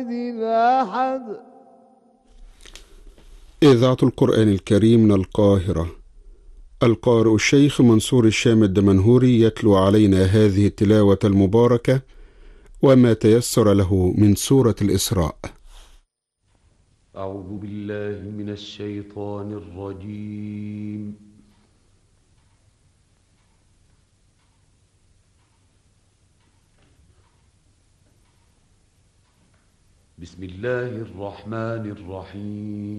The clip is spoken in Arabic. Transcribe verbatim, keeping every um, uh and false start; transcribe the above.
الأحد. إذاعة القرآن الكريم من القاهرة. القارئ الشيخ منصور الشام الدمنهوري يتلو علينا هذه التلاوة المباركة وما تيسر له من سورة الإسراء. أعوذ بالله من الشيطان الرجيم. بسم الله الرحمن الرحيم.